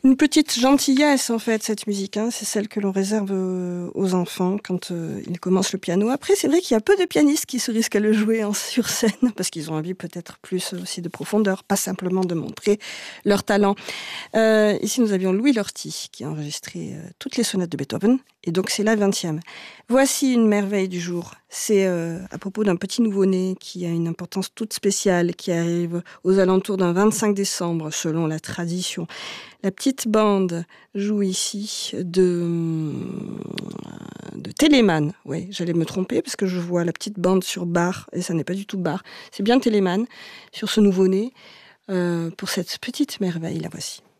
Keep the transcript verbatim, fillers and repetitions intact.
Une petite gentillesse, en fait, cette musique. Hein. C'est celle que l'on réserve euh, aux enfants quand euh, ils commencent le piano. Après, c'est vrai qu'il y a peu de pianistes qui se risquent à le jouer en, sur scène, parce qu'ils ont envie peut-être plus aussi de profondeur, pas simplement de montrer leur talent. Euh, ici, nous avions Louis Lorty, qui a enregistré euh, toutes les sonates de Beethoven, et donc c'est la vingtième. Voici une merveille du jour. C'est euh, à propos d'un petit nouveau-né qui a une importance toute spéciale, qui arrive aux alentours d'un vingt-cinq décembre, selon la tradition. La petite bande joue ici de, de Telemann. Oui, j'allais me tromper parce que je vois la petite bande sur Bach, et ça n'est pas du tout Bach. C'est bien Telemann sur ce nouveau-né. Euh, pour cette petite merveille, la voici.